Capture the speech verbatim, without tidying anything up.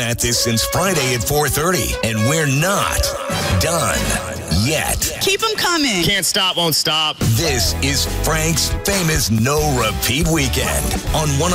at this since Friday at four thirty, and we're not done yet. Keep them coming. Can't stop, won't stop. This is Frank's famous no repeat weekend on one